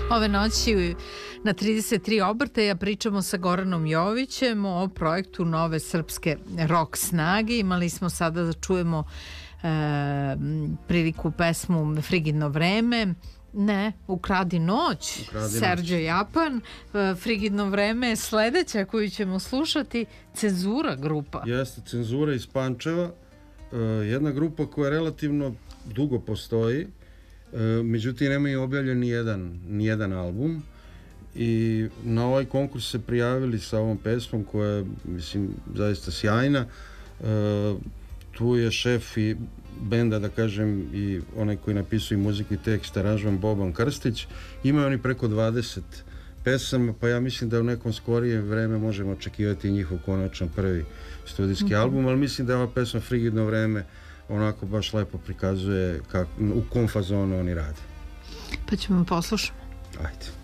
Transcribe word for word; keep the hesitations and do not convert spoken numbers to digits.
Ove noći na trideset tri obrtaja pričamo sa Goranom Jovićem o projektu Nove srpske rock snage. Imali smo sada da čujemo e, priliku pesmu Frigidno vreme. Ne, Ukradi noć, Ukradi Serđe noć. Japan. e, Frigidno vreme je sledeća koju ćemo slušati, Cenzura grupa. Jeste, Cenzura iz Pančeva, e, jedna grupa koja relativno dugo postoji, e, međutim nemaju objavljen ni jedan, ni jedan album i na ovaj konkurs se prijavili sa ovom pesmom koja je, mislim, zaista sjajna. E, tu je šef i benda, da kažem, i onaj koji napisuje muziku i tekst, aranžman Boban Krstić. Imaju oni preko dvadeset pesama, pa ja mislim da u nekom skorijem vreme možemo očekivati njihov konačan prvi studijski mm-hmm. album, ali mislim da ova pesma Frigidno vreme onako baš lepo prikazuje kak, u kom fazonu oni rade. Pa ćemo poslušati. Ajde.